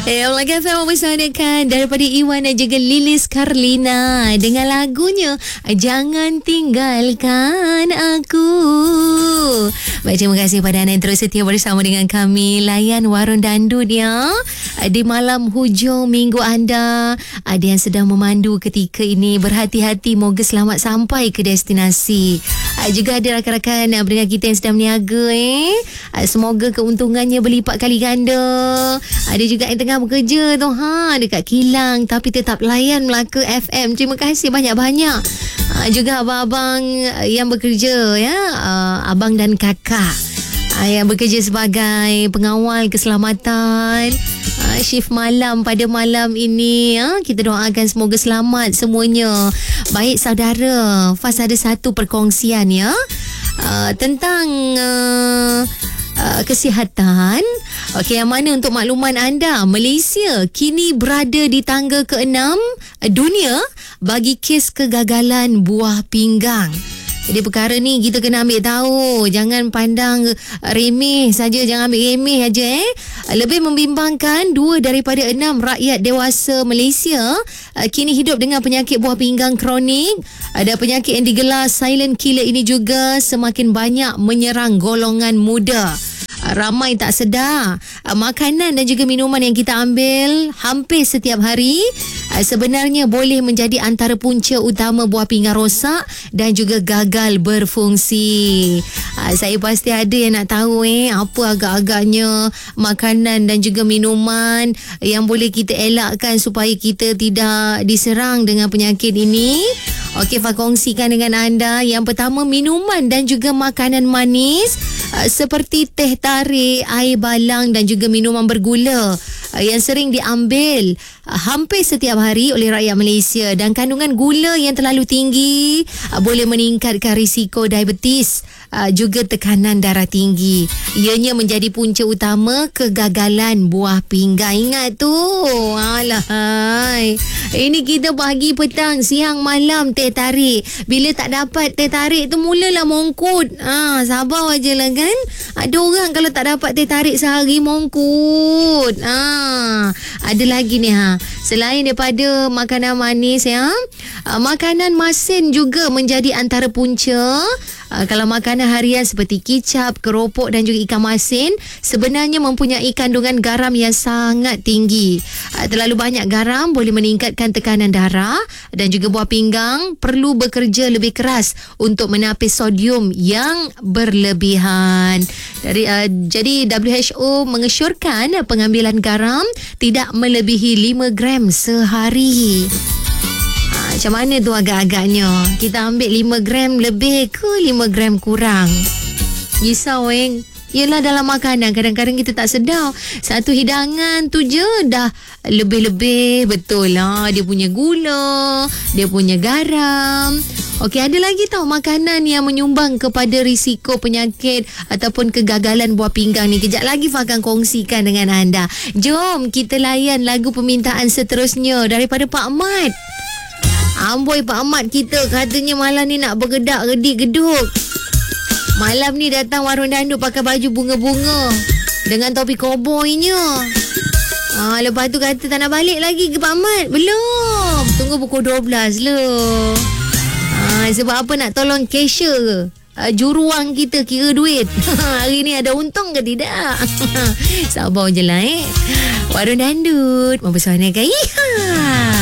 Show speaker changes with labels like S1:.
S1: Lagu FM mempersanakan daripada Iwan dan juga Lilis Karlina dengan lagunya Jangan Tinggalkan Aku. Baik, terima kasih pada anda yang terus setia bersama dengan kami. Layan Warung Dandut ya. Di malam hujung minggu anda, ada yang sedang memandu ketika ini, berhati-hati, moga selamat sampai ke destinasi. Juga ada rakan-rakan pendengar kita yang sedang berniaga semoga keuntungannya berlipat kali ganda. Ada juga yang tengah bekerja tu dekat kilang tapi tetap layan Melaka FM. Terima kasih banyak-banyak. Juga abang-abang yang bekerja ya, abang dan kakak yang bekerja sebagai pengawal keselamatan shift malam pada malam ini kita doakan semoga selamat semuanya. Baik saudara, Fas ada satu perkongsian ya tentang kesihatan. Okey, yang mana untuk makluman anda, Malaysia kini berada di tangga ke-6 dunia bagi kes kegagalan buah pinggang. Jadi perkara ni kita kena ambil tahu. Jangan pandang remeh saja, jangan ambil remeh aja Lebih membimbangkan, 2 daripada 6 rakyat dewasa Malaysia kini hidup dengan penyakit buah pinggang kronik. Ada penyakit yang digelar silent killer ini juga semakin banyak menyerang golongan muda. Ramai tak sedar makanan dan juga minuman yang kita ambil hampir setiap hari sebenarnya boleh menjadi antara punca utama buah pinggang rosak dan juga gagal berfungsi. Saya pasti ada yang nak tahu apa agak-agaknya makanan dan juga minuman yang boleh kita elakkan supaya kita tidak diserang dengan penyakit ini. Okey, Fah kongsikan dengan anda. Yang pertama, minuman dan juga makanan manis seperti teh tarik, air balang dan juga minuman bergula yang sering diambil hampir setiap hari oleh rakyat Malaysia, dan kandungan gula yang terlalu tinggi boleh meningkatkan risiko diabetes, juga tekanan darah tinggi. Ianya menjadi punca utama kegagalan buah pinggang. Ingat tu. Alahai. Ini kita pagi, petang, siang, malam teh tarik. Bila tak dapat teh tarik tu mulalah mongkut. Sabar aje lah kan. Ada orang kalau tak dapat teh tarik sehari mongkut. Ada lagi ni selain daripada makanan manis makanan masin juga menjadi antara punca. Kalau makanan harian seperti kicap, keropok dan juga ikan masin sebenarnya mempunyai kandungan garam yang sangat tinggi. Terlalu banyak garam boleh meningkatkan tekanan darah, dan juga buah pinggang perlu bekerja lebih keras untuk menapis sodium yang berlebihan. Jadi WHO mengesyorkan pengambilan garam tidak melebihi 5 gram sehari. Macam mana tu agak-agaknya? Kita ambil 5 gram lebih ke 5 gram kurang? Risau Yelah, dalam makanan kadang-kadang kita tak sedar. Satu hidangan tu je dah lebih-lebih. Betul lah. Dia punya gula, dia punya garam. Okey, ada lagi tahu makanan yang menyumbang kepada risiko penyakit ataupun kegagalan buah pinggang ni. Kejap lagi Fah akan kongsikan dengan anda. Jom kita layan lagu permintaan seterusnya daripada Pak Mat. Amboi, Pak Ahmad kita katanya malam ni nak bergedak gedik geduk. Malam ni datang Warung Dandut pakai baju bunga-bunga dengan topi koboynya. Lepas tu kata tak nak balik lagi ke Pak Ahmad? Belum. Tunggu pukul 12 lah. Sebab apa, nak tolong cashier ke? Juruang kita kira duit. Hari ni ada untung ke tidak? Sabar je lah Warung Dandut mempersanakan.